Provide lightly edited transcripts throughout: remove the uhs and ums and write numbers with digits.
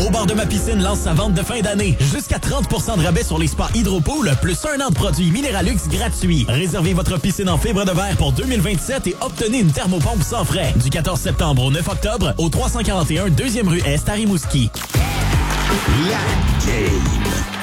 Au bord de ma piscine lance sa vente de fin d'année. Jusqu'à 30% de rabais sur les spas Hydropool, plus un an de produits Minéralux gratuits. Réservez votre piscine en fibre de verre pour 2027 et obtenez une thermopompe sans frais. Du 14 septembre au 9 octobre, au 341 2e rue Est à Rimouski. La game.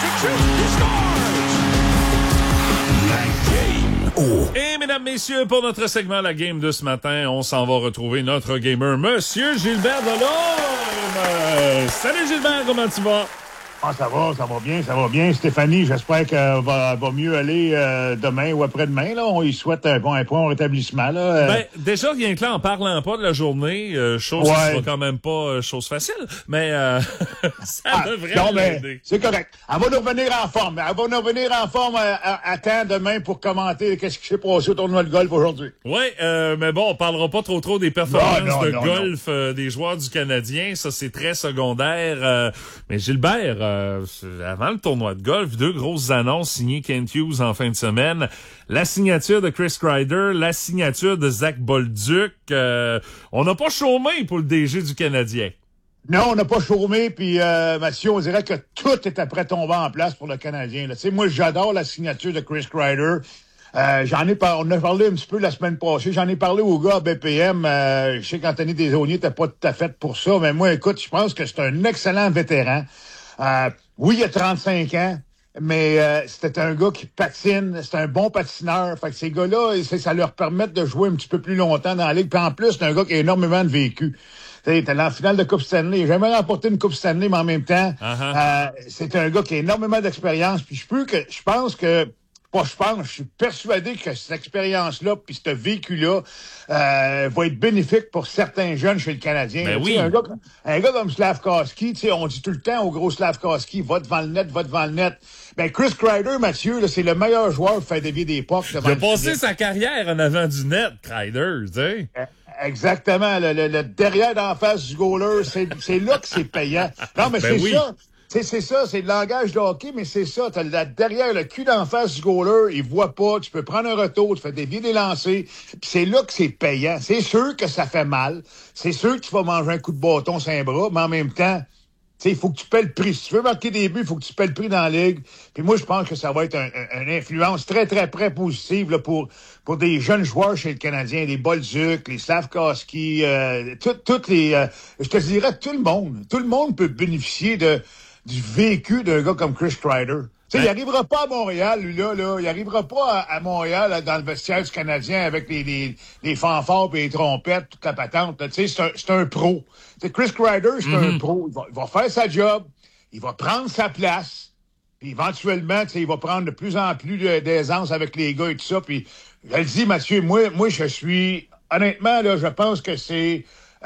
La game. Oh. Et mesdames, messieurs, pour notre segment La Game de ce matin, on s'en va retrouver notre gamer, Monsieur Gilbert Delorme. Salut Gilbert, comment tu vas? Ah, ça va bien. Stéphanie, j'espère qu'elle va mieux aller demain ou après-demain. Là. On lui souhaite un bon rétablissement. Là. Ben, déjà, rien que là, en parlant pas de la journée, chose qui sera quand même pas chose facile, mais ça devrait l'aider. C'est correct. Elle va nous revenir en forme. À temps demain pour commenter qu'est-ce qui s'est passé au tournoi de golf aujourd'hui. Oui, mais bon, on parlera pas trop des performances de golf des joueurs du Canadien. Ça, c'est très secondaire. Mais Gilbert, avant le tournoi de golf, 2 grosses annonces signées Kent Hughes en fin de semaine. La signature de Chris Kreider, la signature de Zach Bolduc. On n'a pas chômé pour le DG du Canadien. Non, on n'a pas chômé, puis Mathieu, on dirait que tout est après tomber en place pour le Canadien. Tu sais, moi, j'adore la signature de Chris Kreider. On a parlé un petit peu la semaine passée. J'en ai parlé au gars à BPM. Je sais qu'Anthony Desaulniers n'était pas tout à fait pour ça, mais moi, écoute, je pense que c'est un excellent vétéran. Oui, il a 35 ans, mais c'était un gars qui patine, c'est un bon patineur. Fait que ces gars-là, ça leur permet de jouer un petit peu plus longtemps dans la ligue. Puis en plus, c'est un gars qui a énormément de vécu. T'es allé en finale de Coupe Stanley. Il n'a jamais remporté une Coupe Stanley, mais en même temps, c'est un gars qui a énormément d'expérience. Puis je suis persuadé que cette expérience-là puis ce vécu-là va être bénéfique pour certains jeunes chez le Canadien. Ben oui. Un gars comme Slavkovski, on dit tout le temps au gros Slavkovski, va devant le net. Ben Chris Kreider, Mathieu, là, c'est le meilleur joueur pour faire dévier des pucks. Il a passé sa carrière en avant du net, Kreider, tu sais. Exactement. Le derrière d'en face du goaler, c'est là que c'est payant. Non, mais c'est ça. C'est ça, c'est le langage de hockey, mais c'est ça. T'as derrière le cul d'en face du goaler, il voit pas, tu peux prendre un retour, tu fais dévier des lancers, puis c'est là que c'est payant. C'est sûr que ça fait mal, c'est sûr que tu vas manger un coup de bâton sur un bras, mais en même temps, il faut que tu paies le prix. Si tu veux marquer des buts, il faut que tu paies le prix dans la ligue. Puis moi, je pense que ça va être une influence très, très, très positive là, pour des jeunes joueurs chez le Canadien, les Bolduc, les Slavkovski, toutes les... je te dirais, tout le monde. Tout le monde peut bénéficier du vécu d'un gars comme Chris Kreider. Tu sais, il arrivera pas à Montréal, lui, là. Il arrivera pas à Montréal, là, dans le vestiaire du Canadien avec les fanfares et les trompettes, toute la patente. Tu sais, c'est un pro. Tu sais, Chris Kreider, c'est un pro. Il va faire sa job. Il va prendre sa place. Puis éventuellement, tu sais, il va prendre de plus en plus d'aisance avec les gars et tout ça. Puis, je le dis, Mathieu, moi, je suis... Honnêtement, là, je pense que c'est...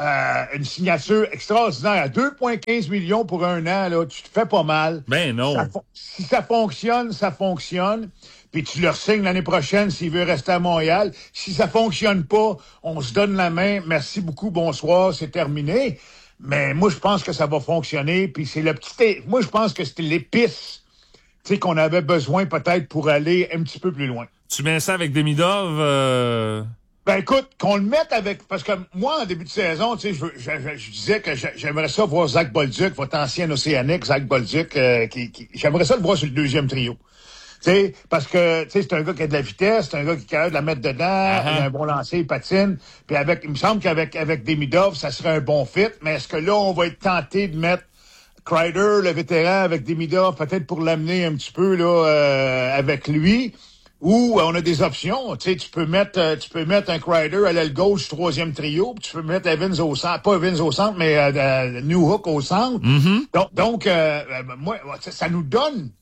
une signature extraordinaire à 2,15 millions pour un an, là, tu te fais pas mal. Ben non. Si ça fonctionne, ça fonctionne. Puis tu leur signes l'année prochaine s'il veut rester à Montréal. Si ça fonctionne pas, on se donne la main. Merci beaucoup, bonsoir, c'est terminé. Mais moi, je pense que ça va fonctionner. Puis c'est moi, je pense que c'était l'épice, tu sais, qu'on avait besoin peut-être pour aller un petit peu plus loin. Tu mets ça avec Demidov? Ben écoute, qu'on le mette avec... Parce que moi, en début de saison, tu sais, je disais que j'aimerais ça voir Zach Bolduc, votre ancien Océanique, Zach Bolduc, j'aimerais ça le voir sur le deuxième trio. Tu sais, parce que tu sais, c'est un gars qui a de la vitesse, c'est un gars qui est capable de la mettre dedans, il a un bon lancer, il patine. Puis il me semble qu'avec Demidov, ça serait un bon fit. Mais est-ce que là, on va être tenté de mettre Kreider, le vétéran, avec Demidov, peut-être pour l'amener un petit peu là avec lui? Ou on a des options, tu sais, tu peux mettre un Kreider à l'aile gauche, troisième trio, puis tu peux mettre Evans au centre, pas Evans au centre, mais Newhook au centre. Donc, moi, ça nous donne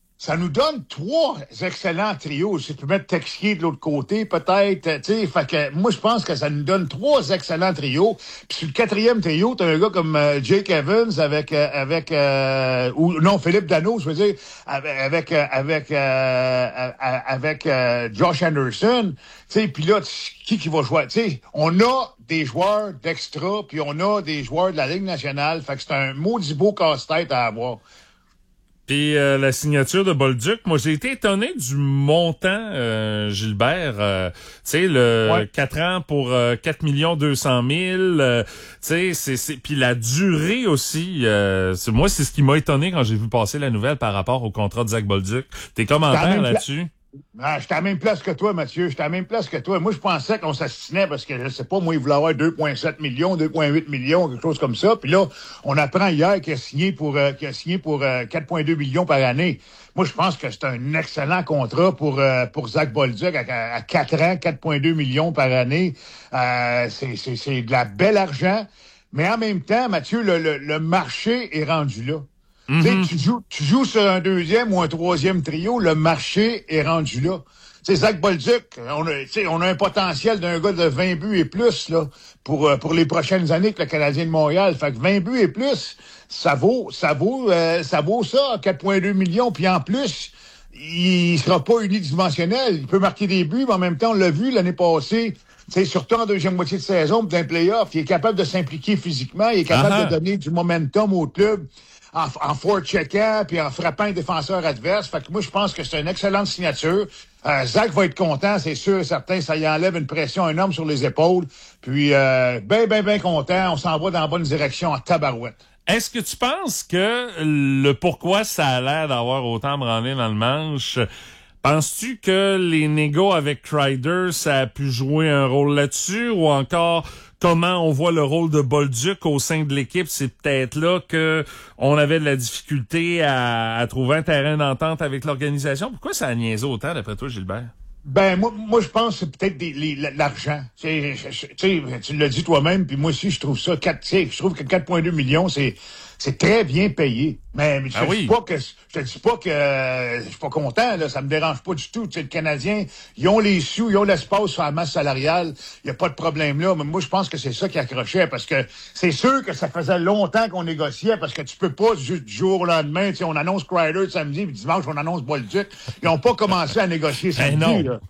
3 excellents trios. Si tu peux mettre Texier de l'autre côté, peut-être, tu sais, fait que moi, je pense que ça nous donne 3 excellents trios. Puis sur le 4e trio, t'as un gars comme Jake Evans avec Philippe Danault, je veux dire, avec Josh Anderson. Tu sais, puis là, qui va jouer? Tu sais, on a des joueurs d'extra, puis on a des joueurs de la Ligue nationale. Fait que c'est un maudit beau casse-tête à avoir. Puis la signature de Bolduc, moi j'ai été étonné du montant, Gilbert. Tu sais, le 4 ans pour 4 200 000. Tu sais, c'est puis la durée aussi. Moi, c'est ce qui m'a étonné quand j'ai vu passer la nouvelle par rapport au contrat de Zach Bolduc. Tes commentaires là-dessus? J'étais à la même place que toi, Mathieu. J'étais à la même place que toi. Moi, je pensais qu'on s'assinait parce que, je sais pas, moi, il voulait avoir 2,7 millions, 2,8 millions, quelque chose comme ça. Puis là, on apprend hier qu'il a signé pour 4,2 millions par année. Moi, je pense que c'est un excellent contrat pour Zach Bolduc à 4 ans, 4,2 millions par année. C'est de la belle argent. Mais en même temps, Mathieu, le marché est rendu là. Mm-hmm. Tu joues sur un deuxième ou un troisième trio, le marché est rendu là. Tu sais, Zach Bolduc, on a un potentiel d'un gars de 20 buts et plus là pour les prochaines années que le Canadien de Montréal. Fait que 20 buts et plus, ça vaut ça, 4,2 millions. Puis en plus, il sera pas unidimensionnel. Il peut marquer des buts, mais en même temps, on l'a vu l'année passée. T'sais, surtout en deuxième moitié de saison, d'un play-off, il est capable de s'impliquer physiquement, il est capable de donner du momentum au club en forecheckant puis en frappant les défenseurs adverses. Fait que moi, je pense que c'est une excellente signature. Zach va être content, c'est sûr, certain. Ça y enlève une pression énorme sur les épaules. Puis, bien content. On s'en va dans la bonne direction en tabarouette. Est-ce que tu penses que le pourquoi ça a l'air d'avoir autant branlé dans le manche... Penses-tu que les négos avec Kreider, ça a pu jouer un rôle là-dessus, ou encore comment on voit le rôle de Bolduc au sein de l'équipe? C'est peut-être là que on avait de la difficulté à trouver un terrain d'entente avec l'organisation. Pourquoi ça a niaisé autant, d'après toi, Gilbert? Ben moi je pense que c'est peut-être l'argent. Tu l'as dit toi-même, puis moi aussi je trouve ça je trouve que 4,2 millions c'est très bien payé. Mais je te dis pas que je suis pas content là, ça me dérange pas du tout. Tu sais, le Canadien, ils ont les sous, ils ont l'espace sur la masse salariale, il y a pas de problème là, mais moi je pense que c'est ça qui accrochait parce que c'est sûr que ça faisait longtemps qu'on négociait parce que tu peux pas du jour au lendemain, tu sais, on annonce Kreider samedi puis dimanche on annonce Bolduc. Ils ont pas commencé à négocier samedi là.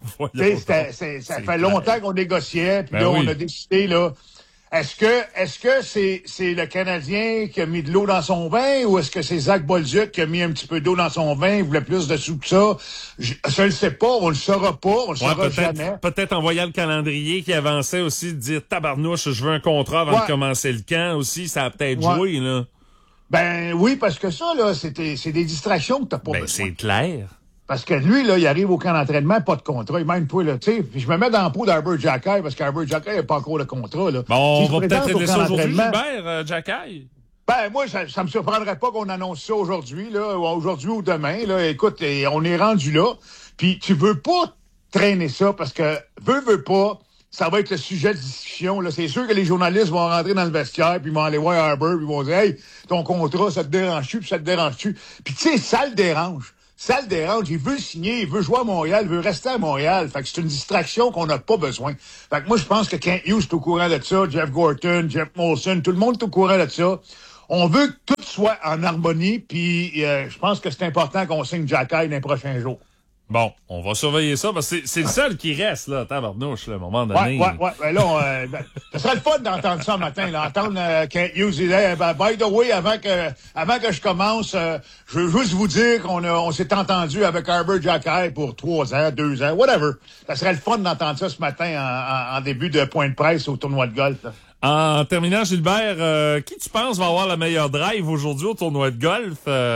Ça fait longtemps qu'on négociait puis là on a décidé là. Est-ce que c'est le Canadien qui a mis de l'eau dans son vin ou est-ce que c'est Zach Bolduc qui a mis un petit peu d'eau dans son vin, il voulait plus de sous que ça? Je le sais pas, on le saura pas, on le saura jamais. Peut-être en voyant le calendrier qui avançait aussi, de dire tabarnouche, je veux un contrat avant de commencer le camp aussi, ça a peut-être joué, là. Ben oui, parce que ça, là, c'est des distractions que t'as pas besoin. C'est clair. Parce que lui, là, il arrive au camp d'entraînement, pas de contrat. Il même pas, là, tu sais. Puis je me mets dans le pot d'Arbor Xhekaj parce qu'Arbor Xhekaj n'a pas encore de contrat, là. Bon, on va peut-être régler ça aujourd'hui, Gilbert, Xhekaj. Ben, moi, ça me surprendrait pas qu'on annonce ça aujourd'hui, là, ou aujourd'hui ou demain, là. Écoute, on est rendu là. Puis tu veux pas traîner ça parce que, veux pas, ça va être le sujet de discussion, là. C'est sûr que les journalistes vont rentrer dans le vestiaire puis ils vont aller voir Arbor puis ils vont dire, hey, ton contrat, ça te dérange-tu puis ça te dérange-tu? Puis tu sais, ça le dérange. Ça le dérange, il veut signer, il veut jouer à Montréal, il veut rester à Montréal. Fait que c'est une distraction qu'on n'a pas besoin. Fait que moi, je pense que Kent Hughes est au courant de ça, Jeff Gorton, Jeff Molson, tout le monde est au courant de ça. On veut que tout soit en harmonie, puis je pense que c'est important qu'on signe Xhekaj dans les prochains jours. Bon, on va surveiller ça, parce que c'est le seul qui reste, là, tabarnouche, là, à un moment donné. Ouais. Ben là, ça serait le fun d'entendre ça matin, là, entendre Kent Hughes dire, by the way, avant que je commence, je veux juste vous dire qu'on s'est entendu avec Arbor Xhekaj pour 3 ans, 2 ans, whatever. Ça serait le fun d'entendre ça ce matin en début de point de presse au tournoi de golf, là. En terminant, Gilbert, qui tu penses va avoir la meilleure drive aujourd'hui au tournoi de golf?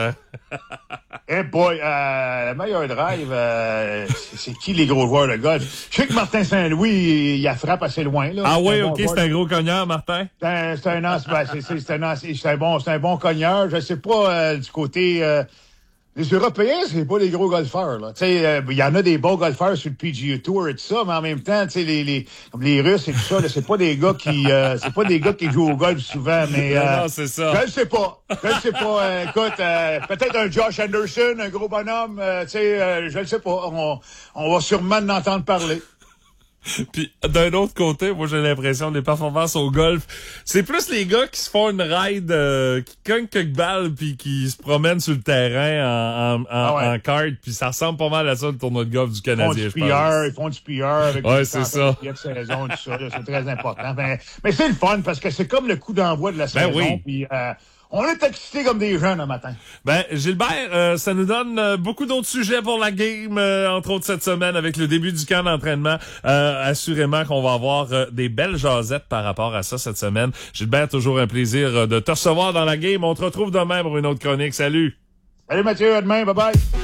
Eh boy, la meilleure drive, c'est qui les gros joueurs de golf? Je sais que Martin Saint-Louis, il a frappe assez loin, là. Ah oui, OK, c'est un gros cogneur, Martin. C'est un bon cogneur. Je sais pas, du côté, les Européens, c'est pas des gros golfeurs, là. Tu sais, il y en a des bons golfeurs sur le PGA Tour et tout ça, mais en même temps, tu sais, comme les Russes et tout ça, là, c'est pas des gars qui jouent au golf souvent, mais, non, c'est ça. Je le sais pas. Écoute, peut-être un Josh Anderson, un gros bonhomme, tu sais, je le sais pas. On va sûrement en entendre parler. Puis d'un autre côté, moi j'ai l'impression que les performances au golf, c'est plus les gars qui se font une ride, qui cognent quelques balles puis qui se promènent sur le terrain en kart, puis ça ressemble pas mal à ça le tournoi de golf du Canadien, je pense. Ils font du PR avec c'est ça. De saison, tout ça, là, c'est très important. Mais c'est le fun parce que c'est comme le coup d'envoi de la saison. Oui. Puis On est excités comme des jeunes un matin. Ben, Gilbert, ça nous donne beaucoup d'autres sujets pour la game, entre autres cette semaine avec le début du camp d'entraînement. Assurément qu'on va avoir des belles jasettes par rapport à ça cette semaine. Gilbert, toujours un plaisir de te recevoir dans la game. On te retrouve demain pour une autre chronique. Salut! Salut Mathieu, à demain, bye bye!